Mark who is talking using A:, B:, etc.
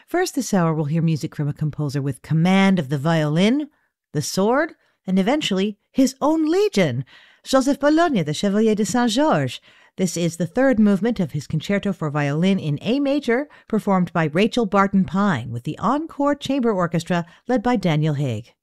A: First this hour, we'll hear music from a composer with command of the violin, the sword, and eventually his own legion, Joseph Bologna, the Chevalier de Saint-Georges. This is the third movement of his concerto for violin in A major, performed by Rachel Barton Pine with the Encore Chamber Orchestra led by Daniel Haig.